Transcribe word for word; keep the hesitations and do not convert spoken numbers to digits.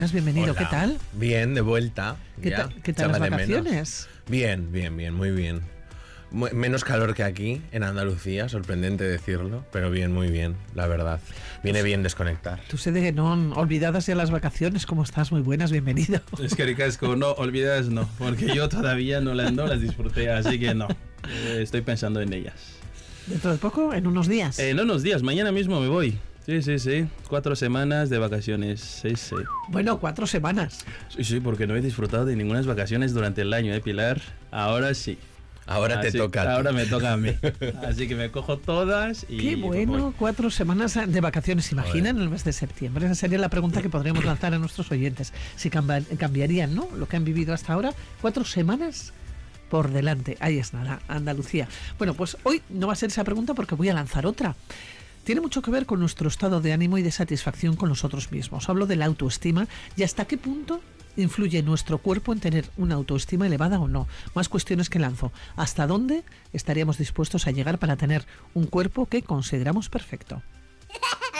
Bienvenido, Hola. ¿qué tal? Bien, de vuelta. ¿Qué, ya, ta- ¿qué tal las echaba de menos. vacaciones? Bien, bien, bien, muy bien. Mu- menos calor que aquí, en Andalucía, sorprendente decirlo, pero bien, muy bien, la verdad. Viene bien desconectar. Tú sé de que no, olvidadas ya las vacaciones, ¿cómo estás? Muy buenas, bienvenido. Es que ricasco, no, olvidas no, porque yo todavía no las, no las disfruté, así que no, eh, estoy pensando en ellas. Dentro de poco, en unos días. En unos días, mañana mismo me voy. Sí, sí, sí, cuatro semanas de vacaciones, sí, sí. Bueno, cuatro semanas. Sí, sí, porque no he disfrutado de ninguna vacaciones durante el año, ¿eh, Pilar? Ahora sí. Ahora te Así- toca. a ti. Ahora me toca a mí. Así que me cojo todas y... Qué bueno, voy. cuatro semanas de vacaciones, ¿se imaginan en el mes de septiembre? Esa sería la pregunta que podríamos lanzar a nuestros oyentes. Si camba- cambiarían, ¿no? Lo que han vivido hasta ahora, cuatro semanas por delante. Ahí es nada, Andalucía. Bueno, pues hoy no va a ser esa pregunta porque voy a lanzar otra. Tiene mucho que ver con nuestro estado de ánimo y de satisfacción con nosotros mismos. Hablo de la autoestima y hasta qué punto influye nuestro cuerpo en tener una autoestima elevada o no. Más cuestiones que lanzo. ¿Hasta dónde estaríamos dispuestos a llegar para tener un cuerpo que consideramos perfecto?